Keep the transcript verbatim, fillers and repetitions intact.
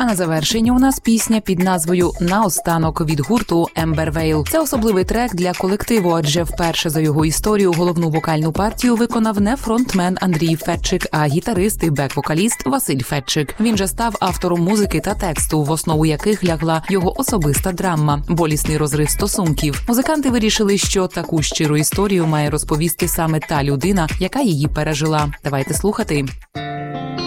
А на завершення у нас пісня під назвою «Наостанок» від гурту Ембер Вейл. Це особливий трек для колективу, адже вперше за його історію головну вокальну партію виконав не фронтмен Андрій Фетчик, а гітарист і бек-вокаліст Василь Фетчик. Він же став автором музики та тексту, в основу яких лягла його особиста драма – болісний розрив стосунків. Музиканти вирішили, що таку щиру історію має розповісти саме та людина, яка її пережила. Давайте слухати.